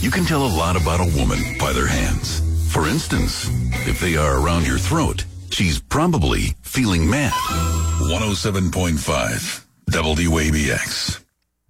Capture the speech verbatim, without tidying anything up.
You can tell a lot about a woman by their hands. For instance, if they are around your throat, she's probably feeling mad. one oh seven point five W A B X.